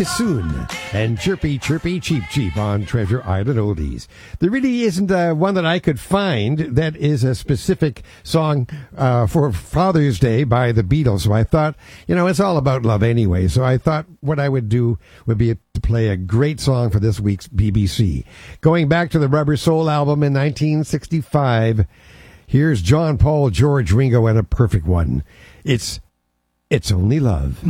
Kissoon and Chirpy Chirpy Cheep Cheep on Treasure Island Oldies. There really isn't one that I could find that is a specific song for Father's Day by the Beatles. So I thought, it's all about love anyway. So I thought what I would do would be to play a great song for this week's BBC. Going back to the Rubber Soul album in 1965, here's John, Paul, George, Ringo, and a perfect one. It's Only Love.